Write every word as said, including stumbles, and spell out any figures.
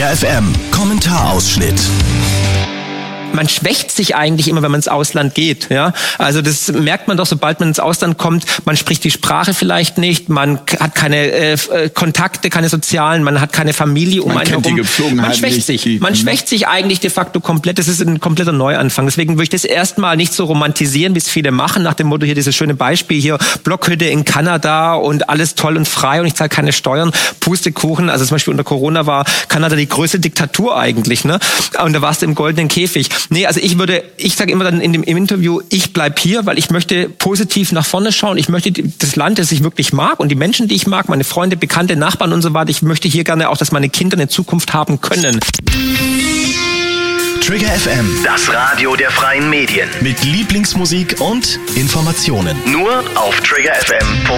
Trigger F M Kommentarausschnitt. Man schwächt sich eigentlich immer, wenn man ins Ausland geht. Ja, also das merkt man doch, sobald man ins Ausland kommt. Man spricht die Sprache vielleicht nicht, man hat keine äh, Kontakte, keine sozialen, man hat keine Familie um einen herum. Man schwächt sich. Die, man schwächt sich eigentlich de facto komplett. Das ist ein kompletter Neuanfang. Deswegen würde ich das erstmal nicht so romantisieren, wie es viele machen, nach dem Motto hier dieses schöne Beispiel hier, Blockhütte in Kanada und alles toll und frei und ich zahle keine Steuern, Pustekuchen. Also zum Beispiel unter Corona war Kanada die größte Diktatur eigentlich, ne? Und da warst du im goldenen Käfig. Nee, also ich würde, ich sage immer dann in dem im Interview, ich bleib hier, weil ich möchte positiv nach vorne schauen. Ich möchte das Land, das ich wirklich mag und die Menschen, die ich mag, meine Freunde, Bekannte, Nachbarn und so weiter. Ich möchte hier gerne auch, dass meine Kinder eine Zukunft haben können. Trigger F M, das Radio der freien Medien. Mit Lieblingsmusik und Informationen. Nur auf Trigger F M.